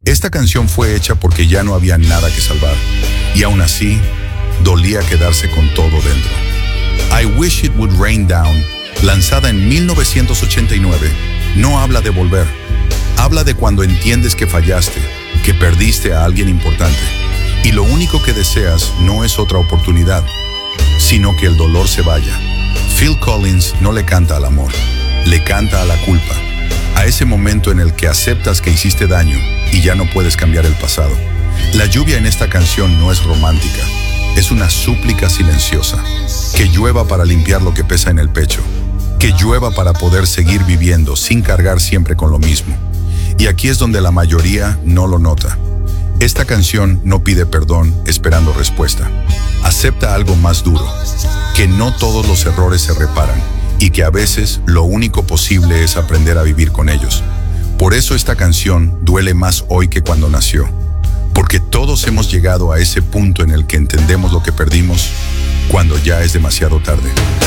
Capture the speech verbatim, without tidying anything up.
Esta canción fue hecha porque ya no había nada que salvar, y aún así, dolía quedarse con todo dentro. I Wish It Would Rain Down, lanzada en mil novecientos ochenta y nueve, no habla de volver. Habla de cuando entiendes que fallaste, que perdiste a alguien importante, y lo único que deseas no es otra oportunidad, sino que el dolor se vaya. Phil Collins no le canta al amor, le canta a la culpa, a ese momento en el que aceptas que hiciste daño y ya no puedes cambiar el pasado. La lluvia en esta canción no es romántica, es una súplica silenciosa. Que llueva para limpiar lo que pesa en el pecho, que llueva para poder seguir viviendo sin cargar siempre con lo mismo. Y aquí es donde la mayoría no lo nota. Esta canción no pide perdón esperando respuesta. Acepta algo más duro, que no todos los errores se reparan y que a veces lo único posible es aprender a vivir con ellos. Por eso esta canción duele más hoy que cuando nació, porque todos hemos llegado a ese punto en el que entendemos lo que perdimos cuando ya es demasiado tarde.